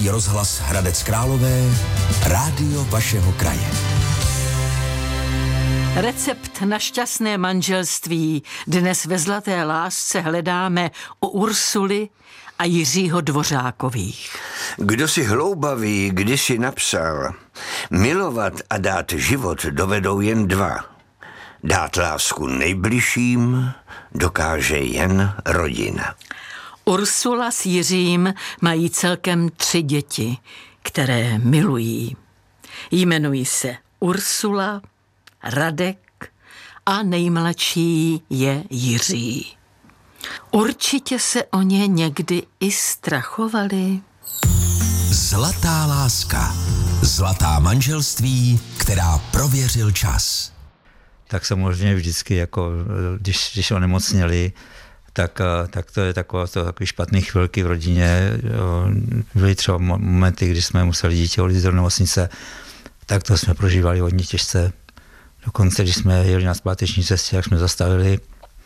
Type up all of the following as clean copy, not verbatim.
Český rozhlas Hradec Králové, rádio vašeho kraje. Recept na šťastné manželství dnes ve Zlaté lásce hledáme u Ursuly a Jiřího Dvořákových. Kdo si hloubavý kdysi napsal, milovat a dát život dovedou jen dva. Dát lásku nejbližším dokáže jen rodina. Ursula s Jiřím mají celkem 3 děti, které milují. Jmenují se Ursula, Radek a nejmladší je Jiří. Určitě se o ně někdy i strachovali. Zlatá láska. Zlatá manželství, která prověřil čas. Tak samozřejmě vždycky, jako, když onemocněli, tak to je takový špatný chvilky v rodině. Byly třeba momenty, kdy jsme museli dítě odjít do nemocnice, tak to jsme prožívali hodně těžce. Dokonce, když jsme jeli na zpáteční cestě, jak jsme zastavili,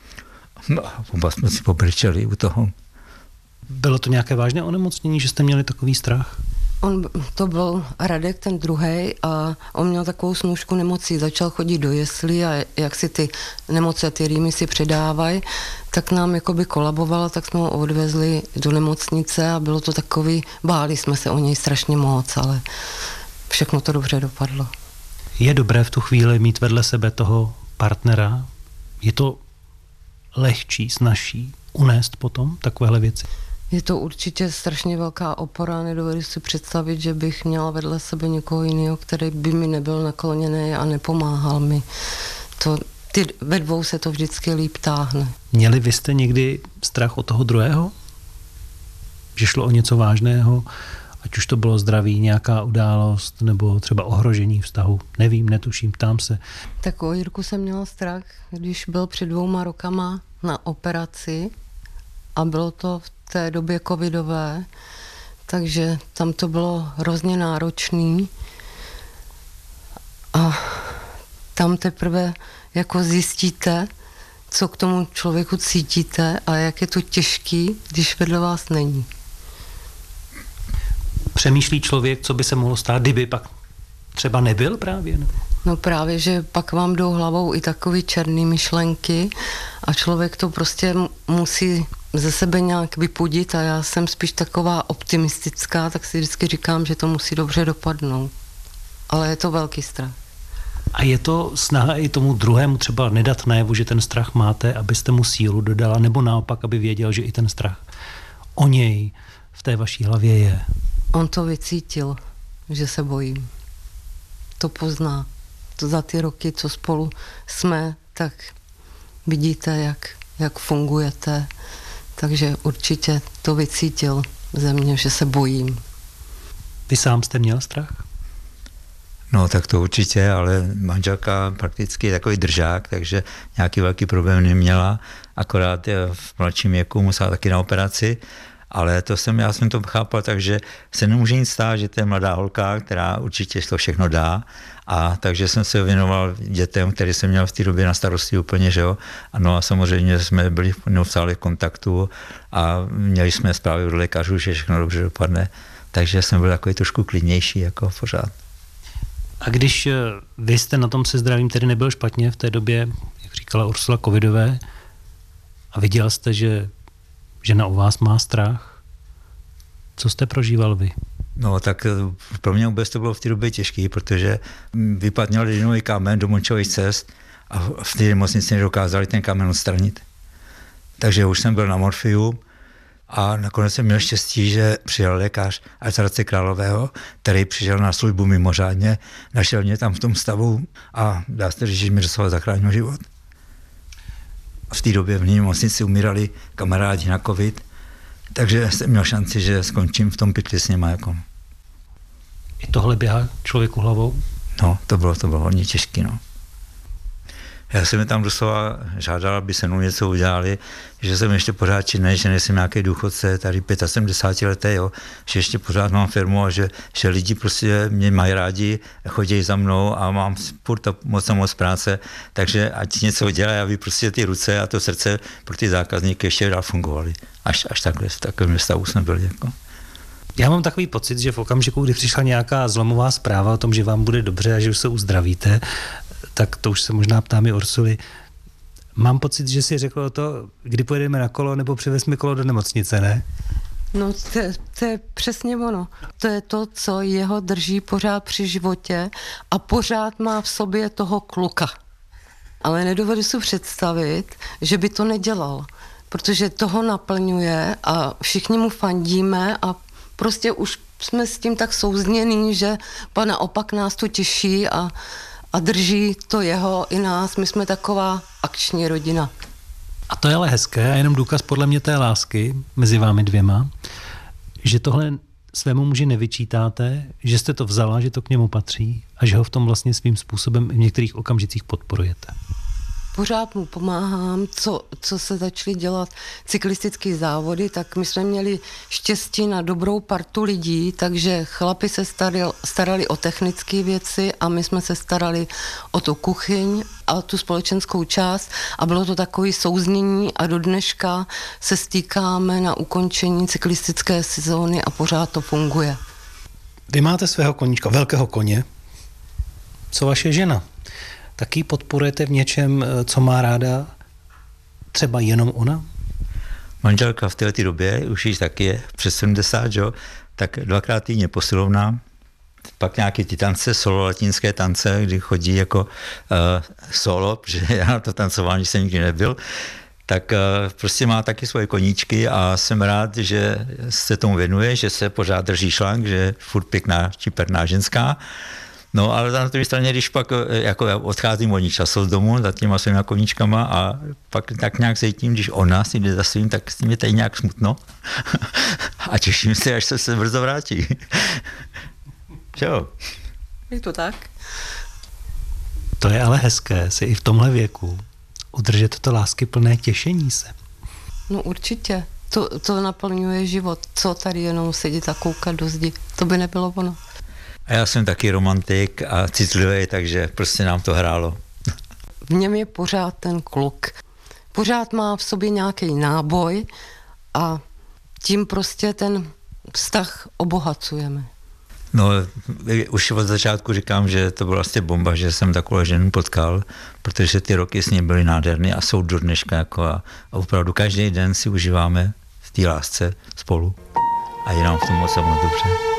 oba jsme si pobrčeli u toho. Bylo to nějaké vážné onemocnění, že jste měli takový strach? To byl Radek, ten druhej, a on měl takovou snůšku nemocí, začal chodit do jeslí a jak si ty nemoci a ty rýmy si předávají, tak nám jakoby kolabovalo, tak jsme ho odvezli do nemocnice a bylo to takový, báli jsme se o něj strašně moc, ale všechno to dobře dopadlo. Je dobré v tu chvíli mít vedle sebe toho partnera? Je to lehčí, snazší unést potom takovéhle věci? Je to určitě strašně velká opora, nedovedu si představit, že bych měla vedle sebe někoho jiného, který by mi nebyl nakloněný a nepomáhal mi. Ve dvou se to vždycky líp táhne. Měli vy jste někdy strach od toho druhého? Že šlo o něco vážného? Ať už to bylo zdraví, nějaká událost nebo třeba ohrožení vztahu. Nevím, netuším, ptám se. Tak o Jirku jsem měla strach, když byl před 2 rokama na operaci a bylo to v té době covidové, takže tam to bylo hrozně náročný a tam teprve jako zjistíte, co k tomu člověku cítíte a jak je to těžký, když vedle vás není. Přemýšlí člověk, co by se mohlo stát, kdyby pak třeba nebyl právě? No právě, že pak vám jdou hlavou i takový černý myšlenky a člověk to prostě musí ze sebe nějak vypudit a já jsem spíš taková optimistická, tak si vždycky říkám, že to musí dobře dopadnout. Ale je to velký strach. A je to snaha i tomu druhému třeba nedat najevu, že ten strach máte, abyste mu sílu dodala, nebo naopak, aby věděl, že i ten strach o něj v té vaší hlavě je? On to vycítil, že se bojím. To pozná. To za ty roky, co spolu jsme, tak vidíte, jak fungujete. Takže určitě to vycítil ze mě, že se bojím. Vy sám jste měl strach? No tak to určitě, ale manželka prakticky je takový držák, takže nějaký velký problém neměla, akorát v mladším věku musela taky na operaci, ale já jsem to chápal tak, že se nemůže nic stát, že to je mladá holka, která určitě to všechno dá, a takže jsem se věnoval dětem, který jsem měl v té době na starosti úplně, že jo. A samozřejmě jsme byli neustále v kontaktu a měli jsme zprávy od lékařů, že všechno dobře dopadne, takže jsem byl takový trošku klidnější jako pořád. A když vy jste na tom se zdravím tedy nebyl špatně v té době, jak říkala Ursula, covidové, a viděl jste, že žena o vás má strach, co jste prožíval vy? No tak pro mě vůbec to bylo v té době těžké, protože vypadněl ledvinový kámen do močových cest a v té nemocnici nedokázali ten kámen odstranit. Takže už jsem byl na morfiu a nakonec jsem měl štěstí, že přijel lékař z Hradce Králového, který přišel na službu mimořádně, našel mě tam v tom stavu a dá se říct, že mi doslova zachránil život. V té době v nemocnici umírali kamarádi na covid, takže jsem měl šanci, že skončím v tom pytli s něma. Jako. I tohle běhá člověku hlavou? No, to bylo hodně těžké. No. Já jsem je tam doslova žádal, aby se mnou něco udělali, že jsem ještě pořád činný, že nejsem nějaký důchodce, tady 75 letý, jo, že ještě pořád mám firmu a že lidi prostě mě mají rádi, chodí za mnou a mám furt moc práce, takže ať něco dělají, aby prostě ty ruce a to srdce pro ty zákazníky ještě dál fungovaly. Až takhle, v takovém stavu jsme byli. Jako. Já mám takový pocit, že v okamžiku, kdy přišla nějaká zlomová zpráva o tom, že vám bude dobře a že už se uzdravíte, tak to už se možná ptám i Ursuly. Mám pocit, že si řeklo to, kdy pojedeme na kolo nebo přivezme kolo do nemocnice, ne? No to je přesně ono. To je to, co jeho drží pořád při životě a pořád má v sobě toho kluka. Ale nedovedu si představit, že by to nedělal, protože toho naplňuje a všichni mu fandíme a prostě už jsme s tím tak souznění, že naopak nás to těší a drží to jeho i nás. My jsme taková akční rodina. A to je ale hezké a jenom důkaz podle mě té lásky mezi vámi dvěma, že tohle svému muži nevyčítáte, že jste to vzala, že to k němu patří a že ho v tom vlastně svým způsobem v některých okamžicích podporujete. Pořád mu pomáhám, co se začaly dělat cyklistické závody, tak my jsme měli štěstí na dobrou partu lidí, takže chlapi se starali o technické věci a my jsme se starali o tu kuchyň a tu společenskou část a bylo to takový souznění a do dneška se stýkáme na ukončení cyklistické sezóny a pořád to funguje. Vy máte svého koníčka, velkého koně. Co vaše žena? Taky podporujete v něčem, co má ráda třeba jenom ona? Manželka v této době, už již taky je přes 70, jo, tak 2krát týdně posilovna, pak nějaký ty tance, solo latinské tance, kdy chodí jako solo, protože já na to tancování jsem nikdy nebyl, tak prostě má taky svoje koníčky a jsem rád, že se tomu věnuje, že se pořád drží šlank, že je furt pěkná, čiperná ženská. No, ale na té straně, když pak jako odcházím od ní času z domu za těma svýma koníčkama a pak tak nějak cítím, když ona si jde za svým, tak s tím je tady nějak smutno. A těším se, až se brzo vrátí. Jo. Je to tak? To je ale hezké, si i v tomhle věku udržet to láskyplné těšení se. No určitě. To naplňuje život. Co tady jenom sedět a koukat do zdi. To by nebylo ono. A já jsem taky romantik a citlivý, takže prostě nám to hrálo. V něm je pořád ten kluk. Pořád má v sobě nějaký náboj a tím prostě ten vztah obohacujeme. No, už od začátku říkám, že to byla vlastně bomba, že jsem takovou ženu potkal, protože ty roky s ním byly nádherný a jsou do dneška jako a opravdu každý den si užíváme v té lásce spolu a je nám v tom moc dobře.